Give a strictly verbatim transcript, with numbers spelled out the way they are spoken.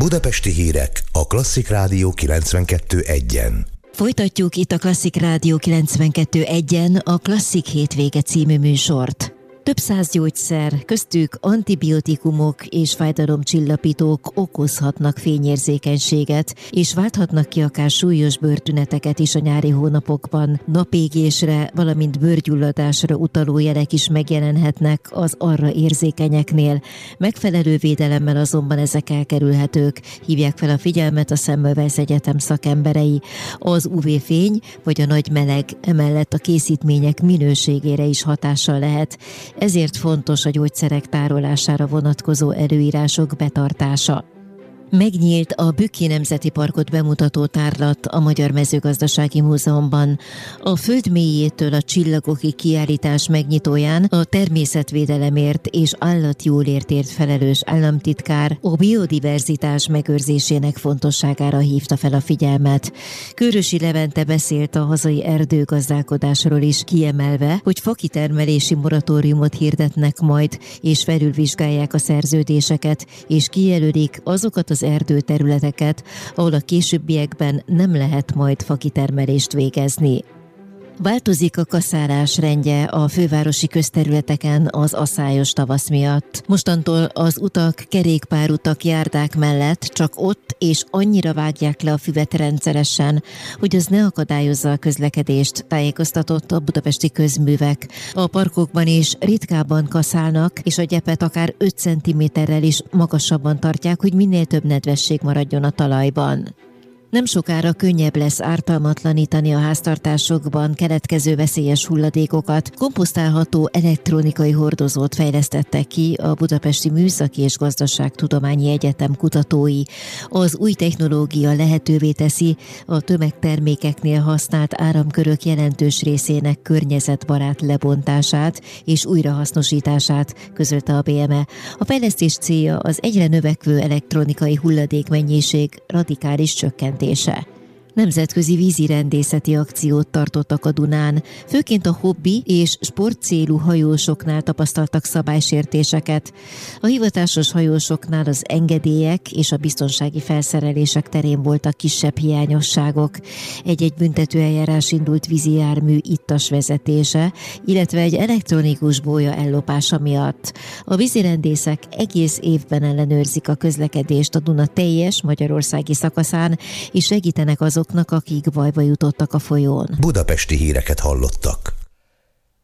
Budapesti hírek a Klasszik Rádió kilencvenkettő egyen. Folytatjuk itt a Klasszik Rádió kilencvenkettő egyen a Klasszik hétvége című műsort. Több száz gyógyszer, köztük antibiotikumok és fájdalomcsillapítók okozhatnak fényérzékenységet, és válthatnak ki akár súlyos bőrtüneteket is a nyári hónapokban. Napégésre, valamint bőrgyulladásra utaló jelek is megjelenhetnek az arra érzékenyeknél. Megfelelő védelemmel azonban ezek elkerülhetők, hívják fel a figyelmet a Semmelweis Egyetem szakemberei. Az ú vé-fény vagy a nagy meleg emellett a készítmények minőségére is hatással lehet. Ezért fontos a gyógyszerek tárolására vonatkozó előírások betartása. Megnyílt a Bükki Nemzeti Parkot bemutató tárlat a Magyar Mezőgazdasági Múzeumban. A föld mélyétől a csillagokig kiállítás megnyitóján a természetvédelemért és állatjólértért felelős államtitkár a biodiverzitás megőrzésének fontosságára hívta fel a figyelmet. Kőrösi Levente beszélt a hazai erdőgazdálkodásról is, kiemelve, hogy fakitermelési moratóriumot hirdetnek majd, és felülvizsgálják a szerződéseket, és kijelölik azokat az erdőterületeket, ahol a későbbiekben nem lehet majd fakitermelést végezni. Változik a kaszálás rendje a fővárosi közterületeken az aszályos tavasz miatt. Mostantól az utak, kerékpárutak, járdák mellett csak ott és annyira vágják le a füvet rendszeresen, hogy az ne akadályozza a közlekedést, tájékoztatott a Budapesti Közművek. A parkokban is ritkábban kaszálnak, és a gyepet akár öt centiméterrel is magasabban tartják, hogy minél több nedvesség maradjon a talajban. Nem sokára könnyebb lesz ártalmatlanítani a háztartásokban keletkező veszélyes hulladékokat. Komposztálható elektronikai hordozót fejlesztettek ki a Budapesti Műszaki és Gazdaságtudományi Egyetem kutatói. Az új technológia lehetővé teszi a tömegtermékeknél használt áramkörök jelentős részének környezetbarát lebontását és újrahasznosítását, közölte a bé em e. A fejlesztés célja az egyre növekvő elektronikai hulladékmennyiség radikális csökkentése. Nemzetközi vízirendészeti akciót tartottak a Dunán, főként a hobbi és sportcélú hajósoknál tapasztaltak szabálysértéseket. A hivatásos hajósoknál az engedélyek és a biztonsági felszerelések terén voltak kisebb hiányosságok. Egy-egy büntetőeljárás indult vízi jármű ittas vezetése, illetve egy elektronikus bója ellopása miatt. A vízirendészek egész évben ellenőrzik a közlekedést a Duna teljes magyarországi szakaszán, és segítenek azok, akik bajba jutottak a folyón. Budapesti híreket hallottak.